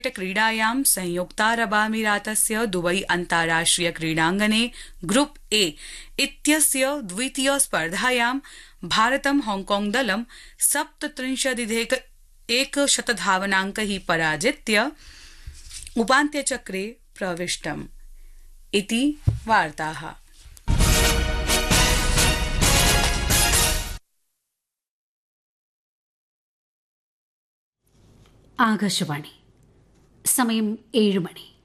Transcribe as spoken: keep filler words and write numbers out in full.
क्रीडायां संयुक्तारबामीरातस्य दुबई अन्ताराष्ट्रिय क्रीडाङ्गणे ग्रुप ए इत्यस्य द्वितीय स्पर्धायां भारतं हांगकांग दलं सप्तत्रिंशदधिक एकशतधावनाङ्कै पराजित्य उपान्त्यचक्रे प्रविष्टम् इति वार्ताः। ആകാശവാണി സമയം ഏഴ് മണി.